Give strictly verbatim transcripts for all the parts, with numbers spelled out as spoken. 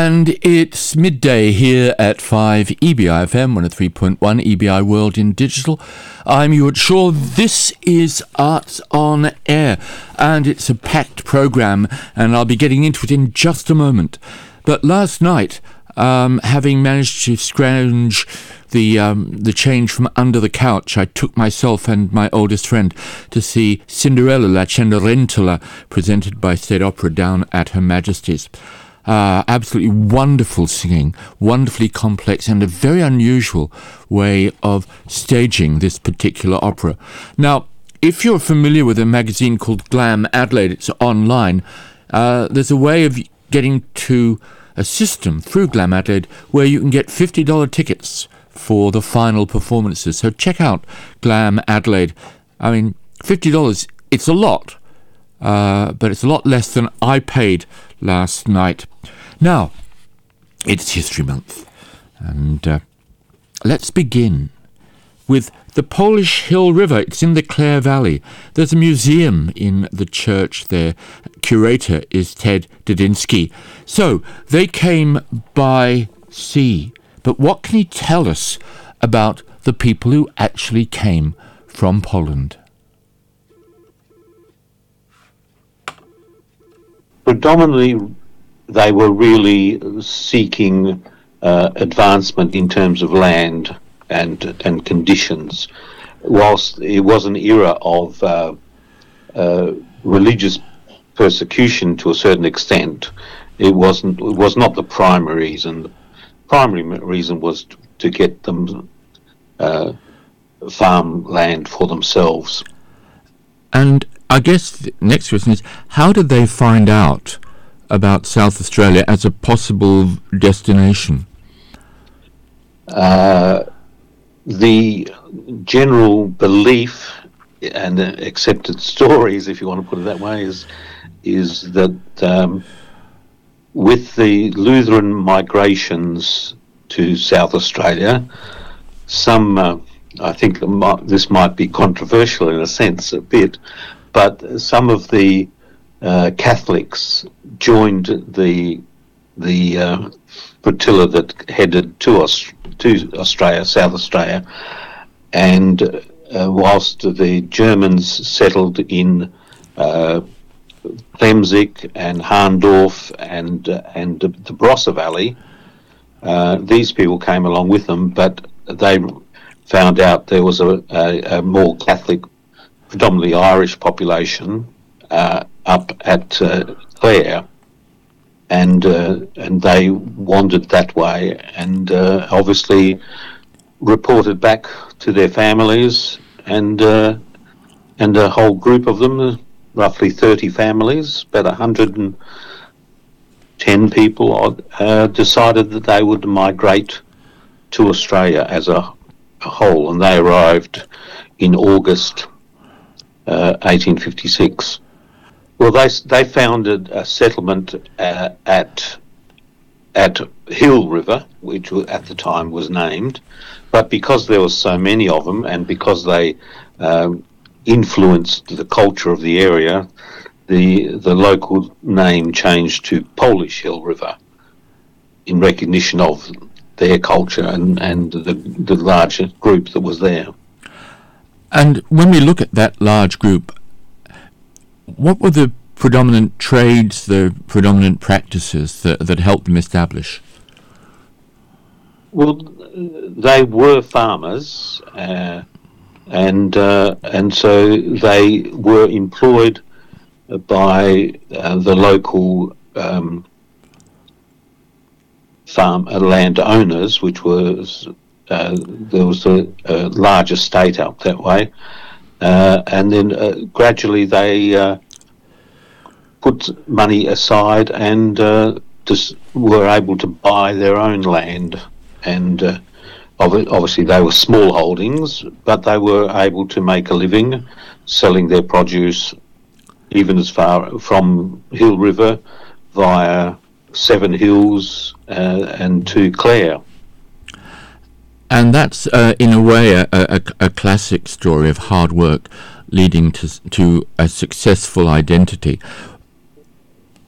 And it's midday here at five E B I F M, one oh three point one E B I World in Digital. I'm Ewart Shaw. This is Arts on Air, and it's a packed programme, and I'll be getting into it in just a moment. But last night, um, having managed to scrounge the um, the change from under the couch, I took myself and my oldest friend to see Cinderella La Cenerentola, presented by State Opera down at Her Majesty's. Uh, absolutely wonderful singing, wonderfully complex, and a very unusual way of staging this particular opera. Now, if you're familiar with a magazine called Glam Adelaide, it's online, uh, there's a way of getting to a system through Glam Adelaide where you can get fifty dollars tickets for the final performances. So check out Glam Adelaide. I mean, fifty dollars, it's a lot, uh, but it's a lot less than I paid last night. Now, it's History Month, and uh, let's begin with the Polish Hill River. It's in the Clare Valley. There's a museum in the church there. Curator is Ted Dudinsky. So, they came by sea, but what can he tell us about the people who actually came from Poland? Predominantly, they were really seeking uh, advancement in terms of land and and conditions. Whilst it was an era of uh, uh, religious persecution to a certain extent, it wasn't. It was not the primary reason. The primary reason was to, to get them uh, farmland for themselves. And I guess the next question is, how did they find out about South Australia as a possible destination? Uh, the general belief and accepted stories, if you want to put it that way, is is that um, with the Lutheran migrations to South Australia, some, uh, I think this might be controversial in a sense a bit, but some of the uh, Catholics joined the the uh, flotilla that headed to us to Australia, South Australia, and uh, whilst the Germans settled in uh, Plemzig and Harndorf and uh, and the Barossa Valley, uh, these people came along with them, but they found out there was a, a, a more Catholic, predominantly Irish population uh, up at uh, Clare, and uh, and they wandered that way, and uh, obviously reported back to their families, and uh, and a whole group of them, roughly thirty families, about one hundred ten people, uh, decided that they would migrate to Australia as a, a whole, and they arrived in August uh, eighteen fifty-six. Well, they they founded a settlement uh, at at Hill River, which at the time was named, but because there was so many of them, and because they um, influenced the culture of the area, the the local name changed to Polish Hill River in recognition of their culture and and the the larger group that was there. And when we look at that large group, what were the predominant trades, the predominant practices that, that helped them establish? Well, they were farmers, uh, and uh, and so they were employed by uh, the local um, farm uh, landowners, which was uh, there was a, a large estate up that way. Uh, and then uh, gradually they uh, put money aside and uh, just were able to buy their own land. And uh, obviously they were small holdings, but they were able to make a living selling their produce even as far from Hill River via Seven Hills uh, and to Clare. And that's, uh, in a way, a, a, a classic story of hard work leading to to a successful identity.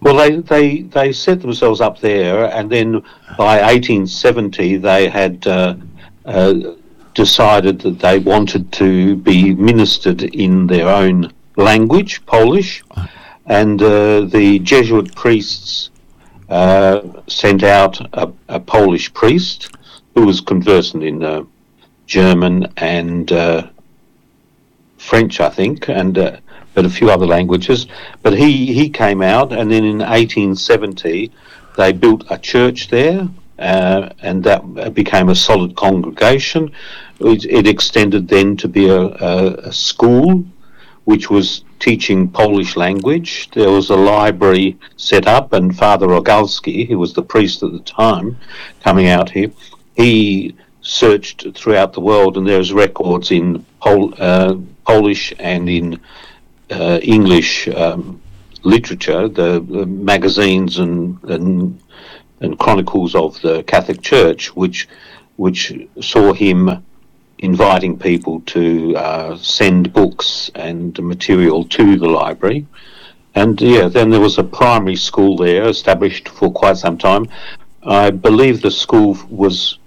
Well, they, they, they set themselves up there, and then by eighteen seventy they had uh, uh, decided that they wanted to be ministered in their own language, Polish, and uh, the Jesuit priests uh, sent out a, a Polish priest who was conversant in uh, German and uh, French, I think, and uh, but a few other languages. But he, he came out, and then in eighteen seventy they built a church there, uh, and that became a solid congregation. It, it extended then to be a, a, a school which was teaching Polish language. There was a library set up, and Father Rogalski, who was the priest at the time coming out here, he searched throughout the world, and there's records in Pol- uh, Polish and in uh, English um, literature, the, the magazines and, and and chronicles of the Catholic Church, which which saw him inviting people to uh, send books and material to the library. And yeah, then there was a primary school there established for quite some time. I believe the school was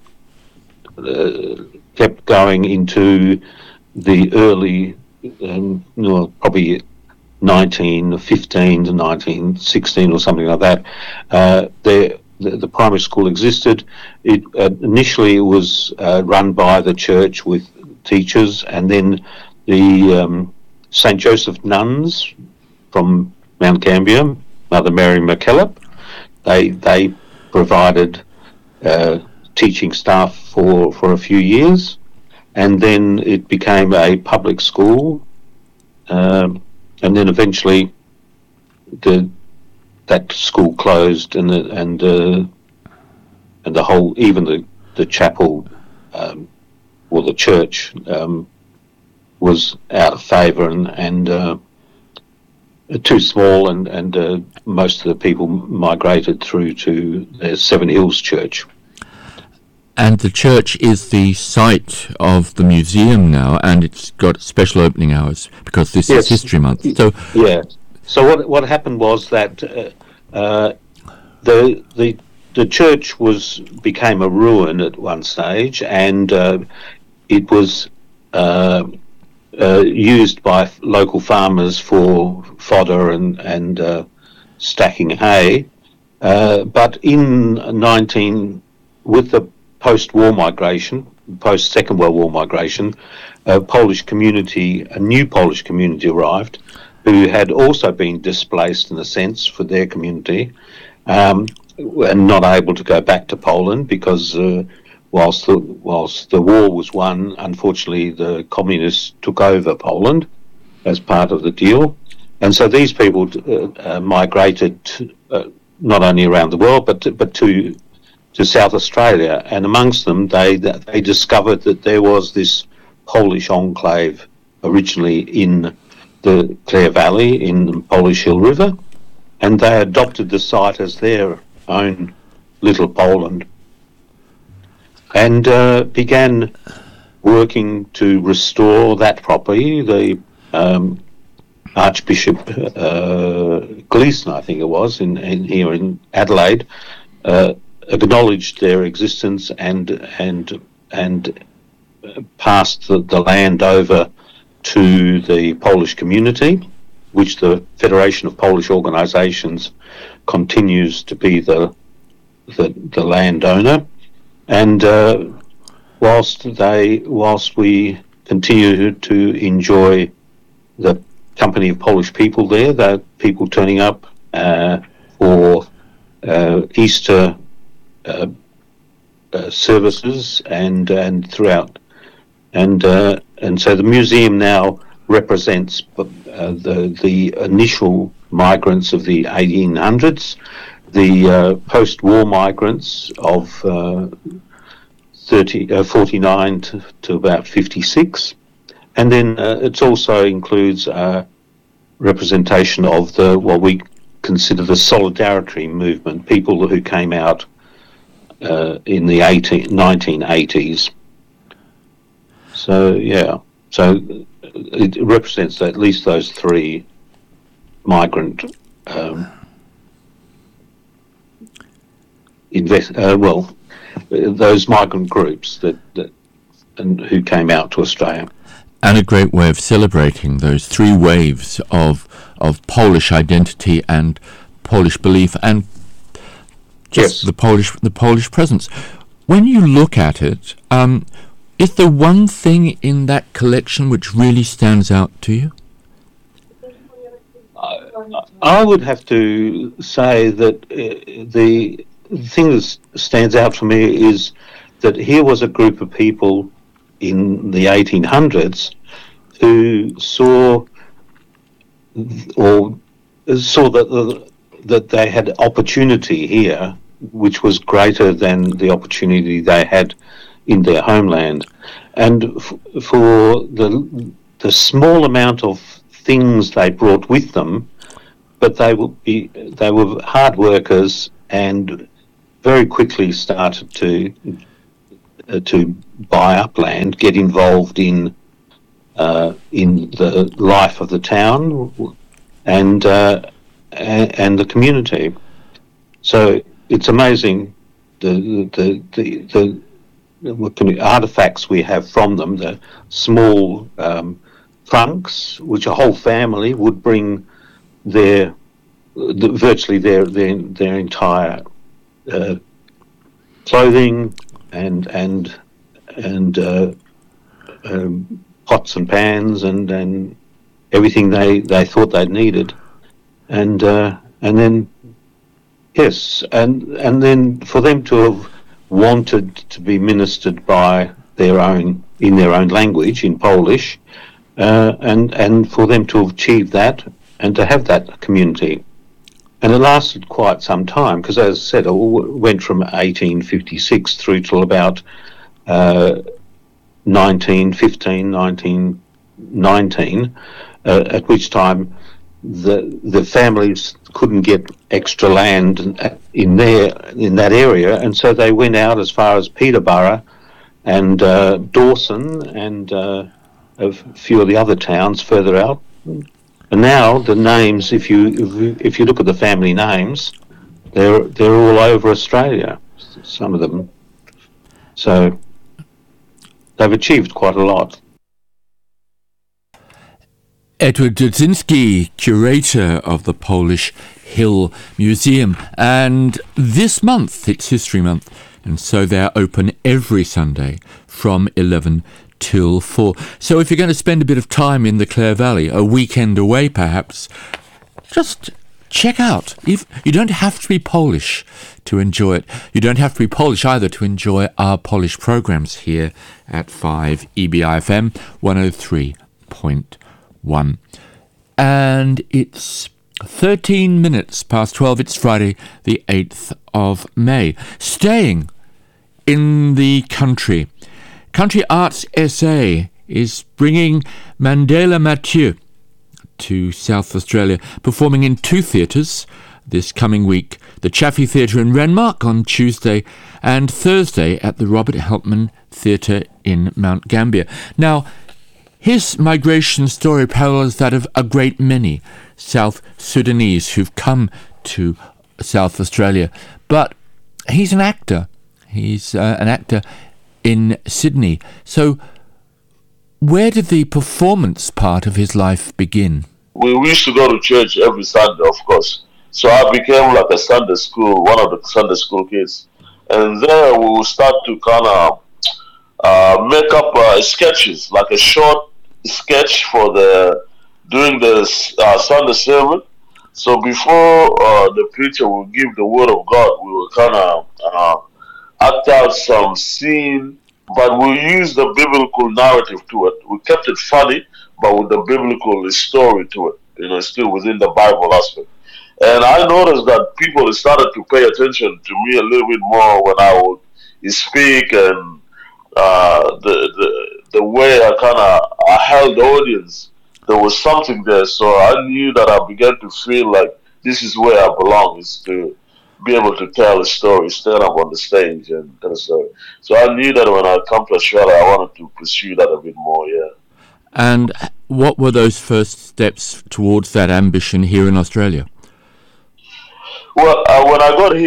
uh, kept going into the early, um, no, probably nineteen fifteen to nineteen sixteen or something like that. Uh, there, the, the primary school existed. It uh, initially it was uh, run by the church with teachers, and then the um, Saint Joseph nuns from Mount Gambier, Mother Mary McKillop, they they provided uh, teaching staff for, for a few years, and then it became a public school, um, and then eventually the that school closed, and the, and uh, and the whole, even the the chapel, um, or the church, um, was out of favour and and uh, too small, and and uh, most of the people migrated through to the Seven Hills Church. And the church is the site of the museum now, and it's got special opening hours because this yes. is History Month. So yeah. So what what happened was that uh, uh, the the the church was became a ruin at one stage, and uh, it was uh, uh, used by local farmers for fodder and and uh, stacking hay. Uh, but in nineteen with the post-war migration, post-Second World War migration, a Polish community, a new Polish community arrived, who had also been displaced in a sense for their community, um, and not able to go back to Poland because uh, whilst the whilst the war was won, unfortunately the communists took over Poland as part of the deal, and so these people uh, uh, migrated to, uh, not only around the world but to, but to to South Australia, and amongst them they they discovered that there was this Polish enclave originally in the Clare Valley in Polish Hill River, and they adopted the site as their own little Poland, and uh, began working to restore that property. The um, Archbishop uh, Gleeson, I think it was, in, in here in Adelaide, uh, acknowledged their existence and and and passed the, the land over to the Polish community, which the Federation of Polish Organisations continues to be the the, the landowner. And uh, whilst they whilst we continue to enjoy the company of Polish people there, the people turning up uh, for uh, Easter Uh, uh, services and and throughout, and uh, and so the museum now represents uh, the the initial migrants of the eighteen hundreds, the uh, post-war migrants of uh, thirty, uh, forty-nine to, to about fifty-six, and then uh, it also includes uh, representation of the what we consider the solidarity movement, people who came out Uh, in the eighteen, nineteen eighties. So yeah, so it represents at least those three migrant um, invest. Uh, well, those migrant groups that, that and who came out to Australia. And a great way of celebrating those three waves of of Polish identity and Polish belief and just Yes. the Polish the Polish presence. When you look at it, um, is there one thing in that collection which really stands out to you? I would have to say that uh, the thing that stands out for me is that here was a group of people in the eighteen hundreds who saw or saw that that they had opportunity here, which was greater than the opportunity they had in their homeland, and f- for the the small amount of things they brought with them, but they would be they were hard workers and very quickly started to uh, to buy up land, get involved in uh, in the life of the town and uh, and, and the community. So it's amazing the the the, the, the artifacts we have from them. The small um, trunks, which a whole family would bring their the, virtually their their their entire uh, clothing and and and uh, um, pots and pans and, and everything they, they thought they'd needed, and uh, and then yes, and and then for them to have wanted to be ministered by their own in their own language in Polish, uh, and and for them to have achieved that and to have that community. And it lasted quite some time because, as I said, it went from eighteen fifty-six through till about uh, nineteen fifteen, nineteen nineteen, uh, at which time the the families couldn't get extra land in there in that area, and so they went out as far as Peterborough and uh, Dawson and uh, a few of the other towns further out. And now the names, if you if you, if you look at the family names, they're they're all over Australia, some of them. So they've achieved quite a lot. Edward Dudzinski, curator of the Polish Hill Museum, and this month it's History Month, and so they're open every Sunday from eleven till four. So if you're going to spend a bit of time in the Clare Valley, a weekend away perhaps, just check out. If you don't have to be Polish to enjoy it. You don't have to be Polish either to enjoy our Polish programs here at five E B I F M one oh three point one. And it's thirteen minutes past twelve. It's Friday the eighth of May. Staying in the country, Country Arts S A is bringing Mandela Mathieu to South Australia, performing in two theatres this coming week, the Chaffey Theatre in Renmark on Tuesday and Thursday at the Robert Helpman Theatre in Mount Gambier. Now, his migration story parallels that of a great many South Sudanese who've come to South Australia, but he's an actor. He's uh, an actor in Sydney. So where did the performance part of his life begin? We used to go to church every Sunday, of course. So I became like a Sunday school, one of the Sunday school kids. And there we would start to kind of uh, make up uh, sketches, like a short sketch for the during the uh, Sunday sermon. So before uh, the preacher would give the word of God, we would kind of uh, act out some scene, but we used the biblical narrative to it. We kept it funny, but with the biblical story to it, you know, still within the Bible aspect. And I noticed that people started to pay attention to me a little bit more when I would speak, and uh, the, the the way I kind of I held the audience. There was something there, so I knew that I began to feel like this is where I belong, is to be able to tell a story, stand up on the stage and tell a story. So I knew that when I come to Australia, I wanted to pursue that a bit more, yeah. And what were those first steps towards that ambition here in Australia? Well, uh, when I got here,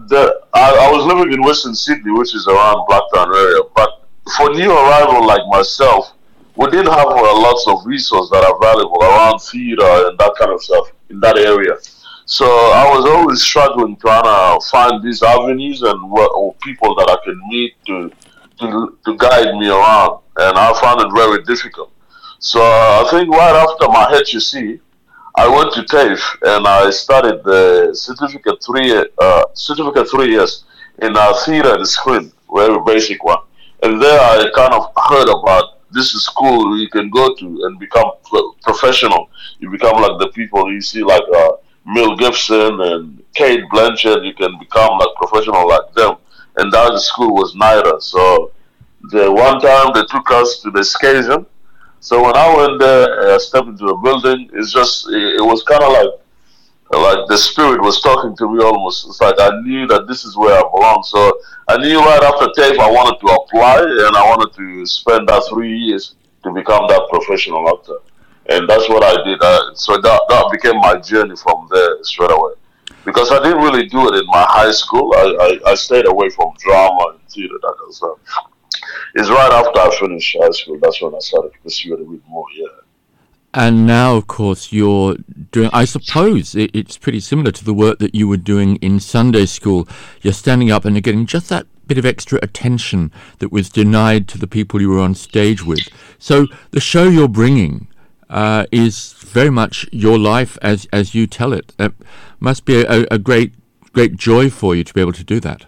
the I, I was living in Western Sydney, which is around Blacktown area. But for new arrival like myself, we didn't have uh, lots of resources that are valuable around theater and that kind of stuff in that area. So I was always struggling trying to find these avenues and what, or people that I could meet to, to to guide me around, and I found it very difficult. So uh, I think right after my H U C, I went to TAFE and I studied the certificate three uh, certificate three years in uh, theater and screen, very basic one. And there I kind of heard about this is school you can go to and become pro- professional. You become like the people you see like uh, Mel Gibson and Kate Blanchett. You can become like professional like them. And that school was NIDA. So the one time they took us to the Scasian. So when I went there, I stepped into the building. It's just it, it was kind of like like the spirit was talking to me almost. It's like I knew that this is where I belong. So I knew right after TAFE I wanted to apply and I wanted to spend that three years to become that professional actor. And that's what I did. Uh, so that, that became my journey from there straight away. Because I didn't really do it in my high school. I, I, I stayed away from drama and theater, that kind of stuff. It's right after I finished high school. That's when I started to pursue it a bit more, yeah. And now, of course, you're doing, I suppose it, it's pretty similar to the work that you were doing in Sunday school. You're standing up and you're getting just that bit of extra attention that was denied to the people you were on stage with. So the show you're bringing uh, is very much your life as as you tell it. It must be a, a great, great joy for you to be able to do that.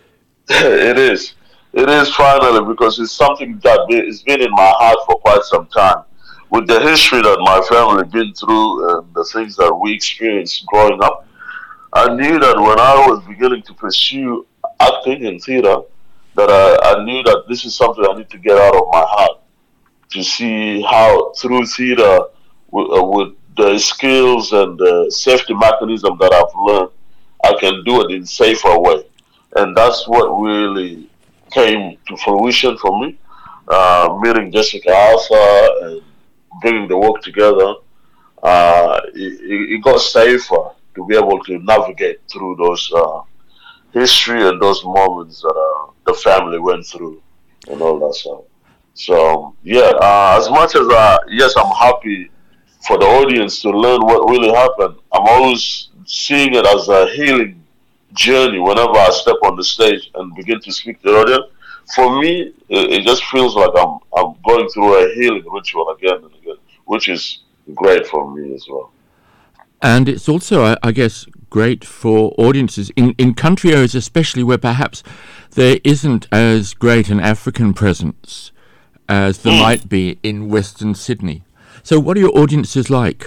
It is. It is finally, because it's something that be, it's been in my heart for quite some time. With the history that my family been through and the things that we experienced growing up, I knew that when I was beginning to pursue acting in theater, that I, I knew that this is something I need to get out of my heart, to see how through theater, with, uh, with the skills and the safety mechanism that I've learned, I can do it in safer way. And that's what really came to fruition for me, uh, meeting Jessica Alpha and bringing the work together. Uh, it, it got safer to be able to navigate through those uh, history and those moments that uh, the family went through and all that stuff. So yeah, uh, as much as uh, yes, I'm happy for the audience to learn what really happened. I'm always seeing it as a healing journey whenever I step on the stage and begin to speak to the audience. For me, it, it just feels like I'm I'm going through a healing ritual again and again, which is great for me as well. And it's also, I, I guess, great for audiences in, in country areas, especially where perhaps there isn't as great an African presence as there Mm. might be in Western Sydney. So what are your audiences like?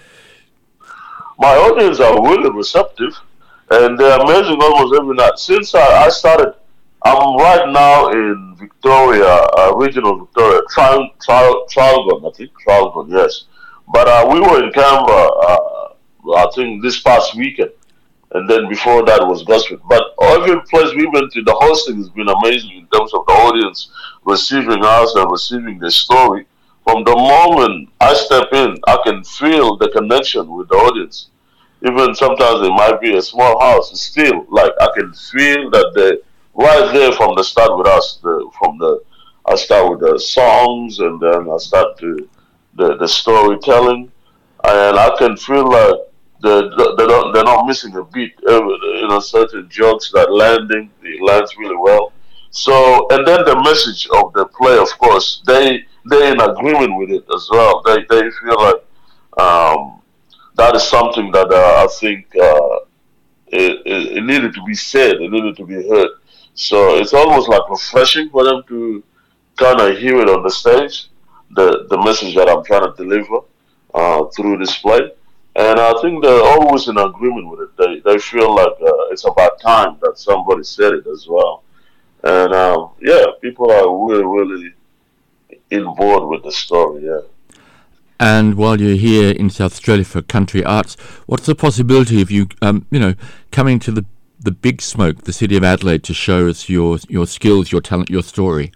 My audience are really receptive, and they're amazing almost every night. Since I, I started, I'm right now in Victoria, uh, regional Victoria, Trial, Trial, Traralgon, I think, Traralgon, yes. But uh, we were in Canberra, uh, I think, this past weekend, and then before that was Gosford. But every place we went to, the hosting has been amazing in terms of the audience receiving us and receiving the story. From the moment I step in, I can feel the connection with the audience. Even sometimes it might be a small house, still, like, I can feel that they right there from the start with us. The, from the I start with the songs, and then I start to the the storytelling, and I can feel like the, the, they don't, they're not missing a beat. Uh, You know, certain jokes that landing, it lands really well. So, and then the message of the play, of course, they they're in agreement with it as well. They they feel like um, that is something that uh, I think uh, it, it, it needed to be said, it needed to be heard. So it's almost like refreshing for them to kind of hear it on the stage, the the message that I'm trying to deliver uh, through this play. And I think they're always in agreement with it. They they feel like uh, it's about time that somebody said it as well. And um, yeah, people are really, really involved with the story, yeah. And while you're here in South Australia for country arts, what's the possibility of you, um, you know, coming to the the big smoke, the city of Adelaide, to show us your your skills, your talent, your story?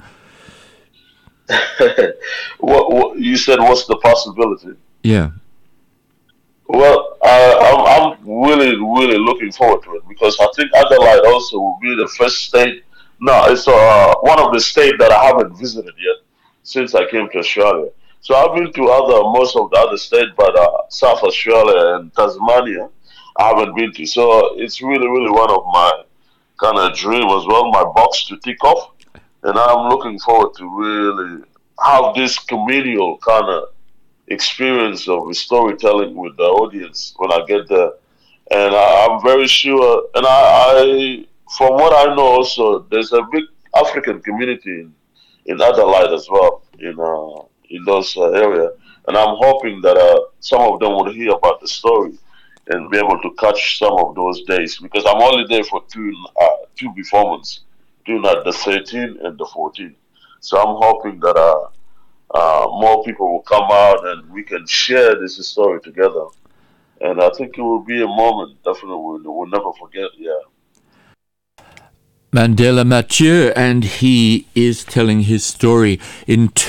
what, what you said? What's the possibility? Yeah. Well, uh, I'm, I'm really, really looking forward to it because I think Adelaide also will be the first state. No, it's uh, one of the states that I haven't visited yet since I came to Australia. So I've been to other most of the other states, but uh, South Australia and Tasmania, I haven't been to. So it's really, really one of my kind of dream as well, my box to tick off, and I'm looking forward to really have this communal kind of experience of storytelling with the audience when I get there. And I, I'm very sure, and I, I, from what I know, also there's a big African community in, in Adelaide as well, in uh, in those uh, area, and I'm hoping that uh, some of them will hear about the story and be able to catch some of those days because I'm only there for two uh, two performances, doing at the thirteen and the fourteen. So I'm hoping that uh, uh, more people will come out and we can share this story together. And I think it will be a moment definitely we'll, we'll never forget. Yeah. Mandela Mathieu, and he is telling his story in